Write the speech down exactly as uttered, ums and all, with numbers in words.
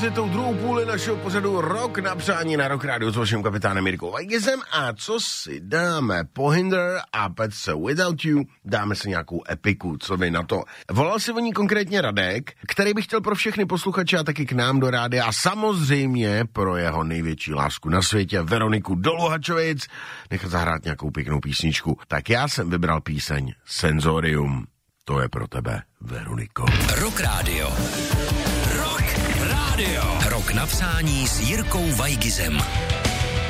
Je tou druhou půli našeho pořadu Rok na přání na Rock Radio s vaším kapitánem Jirkou Vajgizem a co si dáme? Pohinder a Pets Without You, dáme si nějakou epiku, co vy na to? Volal si o ní konkrétně Radek, který by chtěl pro všechny posluchače a taky k nám do rádia a samozřejmě pro jeho největší lásku na světě Veroniku Doluhačovic nechat zahrát nějakou pěknou písničku. Tak já jsem vybral píseň Senzorium. To je pro tebe, Veroniko. Rock Radio. Rock Radio. Rok na přání s Jirkou Vajgizem.